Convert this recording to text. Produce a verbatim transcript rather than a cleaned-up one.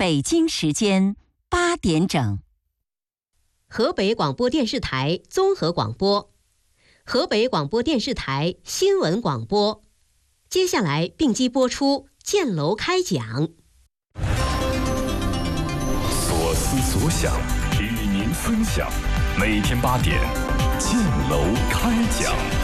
北京时间八点整。 河北广播电视台综合广播，河北广播电视台新闻广播。接下来并机播出建楼开讲。 所思所想，与您分享。每天八点，建楼开讲。